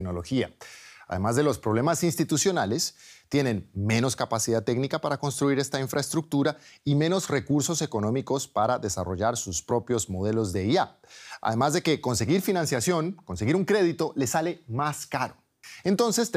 tecnología. Además de los problemas institucionales, tienen menos capacidad técnica para construir esta infraestructura y menos recursos económicos para desarrollar sus propios modelos de IA. Además de que conseguir financiación, conseguir un crédito, les sale más caro. Entonces,